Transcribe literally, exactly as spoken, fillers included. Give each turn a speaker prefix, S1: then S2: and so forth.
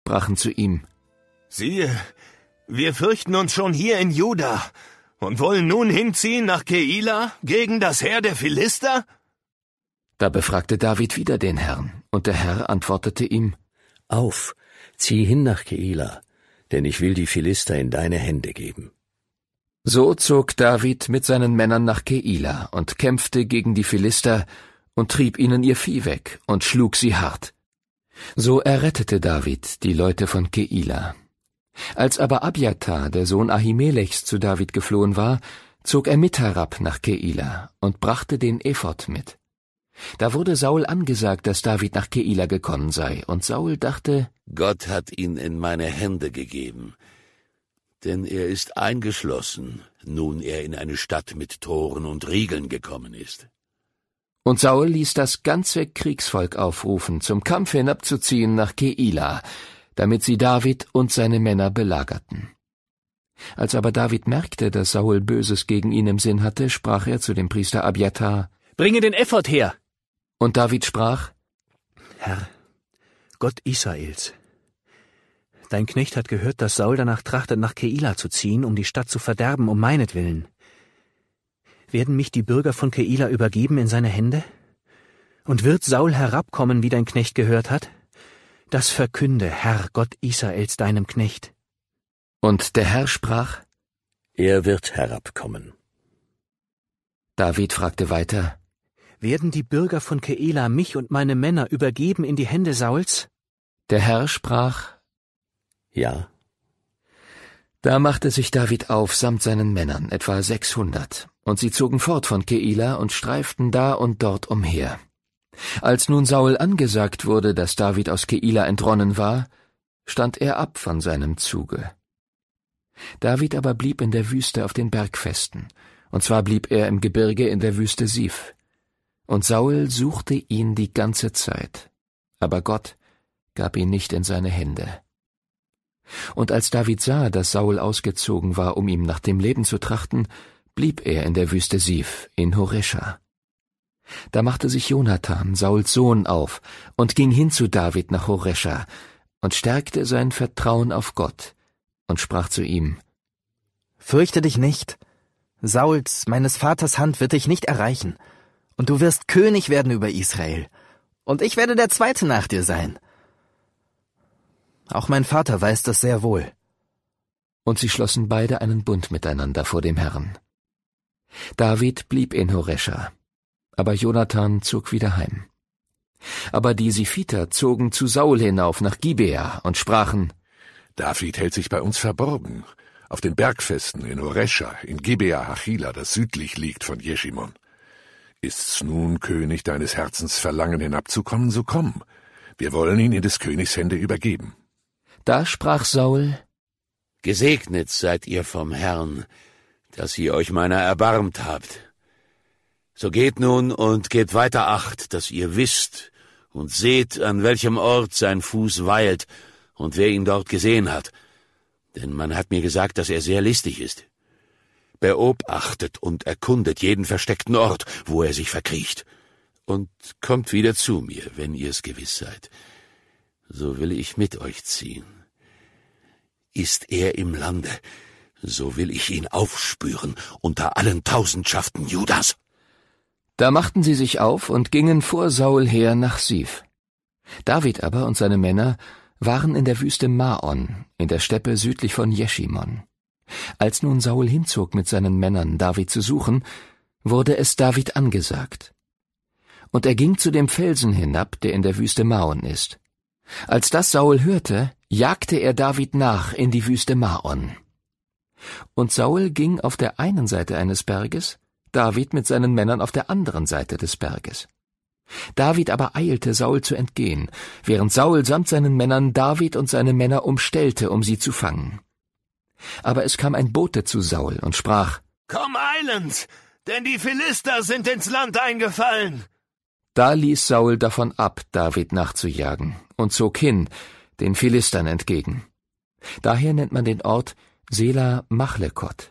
S1: sprachen zu ihm:
S2: Siehe, wir fürchten uns schon hier in Juda und wollen nun hinziehen nach Keila gegen das Heer der Philister?
S1: Da befragte David wieder den Herrn, und der Herr antwortete ihm:
S3: Auf, zieh hin nach Keila, denn ich will die Philister in deine Hände geben.
S1: So zog David mit seinen Männern nach Keila und kämpfte gegen die Philister und trieb ihnen ihr Vieh weg und schlug sie hart. So errettete David die Leute von Keila. Als aber Abjatar, der Sohn Ahimelechs, zu David geflohen war, zog er mit herab nach Keila und brachte den Ephod mit. Da wurde Saul angesagt, dass David nach Keila gekommen sei, und Saul dachte:
S3: Gott hat ihn in meine Hände gegeben, denn er ist eingeschlossen, nun er in eine Stadt mit Toren und Riegeln gekommen ist.
S1: Und Saul ließ das ganze Kriegsvolk aufrufen, zum Kampf hinabzuziehen nach Keila, damit sie David und seine Männer belagerten. Als aber David merkte, dass Saul Böses gegen ihn im Sinn hatte, sprach er zu dem Priester Abjatar:
S4: Bringe den Ephod her!
S1: Und David sprach:
S4: Herr, Gott Israels, dein Knecht hat gehört, dass Saul danach trachtet, nach Keila zu ziehen, um die Stadt zu verderben, um meinetwillen. Werden mich die Bürger von Keila übergeben in seine Hände? Und wird Saul herabkommen, wie dein Knecht gehört hat? Das verkünde, Herr, Gott Israels, deinem Knecht.
S1: Und der Herr sprach:
S3: Er wird herabkommen.
S1: David fragte weiter:
S4: Werden die Bürger von Keila mich und meine Männer übergeben in die Hände Sauls?
S1: Der Herr sprach:
S3: Ja.
S1: Da machte sich David auf samt seinen Männern, etwa sechshundert, und sie zogen fort von Keila und streiften da und dort umher. Als nun Saul angesagt wurde, dass David aus Keila entronnen war, stand er ab von seinem Zuge. David aber blieb in der Wüste auf den Bergfesten, und zwar blieb er im Gebirge in der Wüste Sif. Und Saul suchte ihn die ganze Zeit, aber Gott gab ihn nicht in seine Hände. Und als David sah, dass Saul ausgezogen war, um ihm nach dem Leben zu trachten, blieb er in der Wüste Sif, in Horesha. Da machte sich Jonathan, Sauls Sohn, auf und ging hin zu David nach Horesha und stärkte sein Vertrauen auf Gott und sprach zu ihm:
S5: Fürchte dich nicht, Sauls, meines Vaters Hand wird dich nicht erreichen, und du wirst König werden über Israel, und ich werde der Zweite nach dir sein. Auch mein Vater weiß das sehr wohl.
S1: Und sie schlossen beide einen Bund miteinander vor dem Herrn. David blieb in Horesha, aber Jonathan zog wieder heim. Aber die Siphiter zogen zu Saul hinauf nach Gibea und sprachen:
S6: David hält sich bei uns verborgen, auf den Bergfesten in Horesha, in Gibea Hachila, das südlich liegt von Jeschimon. Ist's nun, König, deines Herzens Verlangen hinabzukommen, so komm, wir wollen ihn in des Königs Hände übergeben.
S1: Da sprach Saul:
S3: Gesegnet seid ihr vom Herrn, dass ihr euch meiner erbarmt habt. So geht nun und gebt weiter Acht, dass ihr wisst und seht, an welchem Ort sein Fuß weilt und wer ihn dort gesehen hat. Denn man hat mir gesagt, dass er sehr listig ist. Beobachtet und erkundet jeden versteckten Ort, wo er sich verkriecht. Und kommt wieder zu mir, wenn ihr's gewiss seid. So will ich mit euch ziehen. Ist er im Lande, so will ich ihn aufspüren unter allen Tausendschaften Judas.
S1: Da machten sie sich auf und gingen vor Saul her nach Sif. David aber und seine Männer waren in der Wüste Maon, in der Steppe südlich von Jeschimon. Als nun Saul hinzog mit seinen Männern, David zu suchen, wurde es David angesagt. Und er ging zu dem Felsen hinab, der in der Wüste Maon ist. Als das Saul hörte, jagte er David nach in die Wüste Maon. Und Saul ging auf der einen Seite eines Berges, David mit seinen Männern auf der anderen Seite des Berges. David aber eilte, Saul zu entgehen, während Saul samt seinen Männern David und seine Männer umstellte, um sie zu fangen. Aber es kam ein Bote zu Saul und sprach:
S2: Komm eilends, denn die Philister sind ins Land eingefallen.
S1: Da ließ Saul davon ab, David nachzujagen, und zog hin, den Philistern entgegen. Daher nennt man den Ort Sela Machlekot.